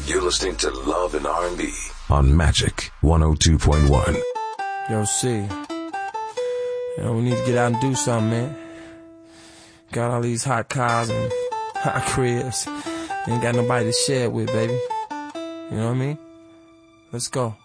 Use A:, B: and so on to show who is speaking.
A: You're listening to Love and R&B on Magic 102.1.
B: Yo, C. We need to get out and do something, man. Got all these hot cars and hot cribs. Ain't got nobody to share it with, baby. You know what I mean? Let's go.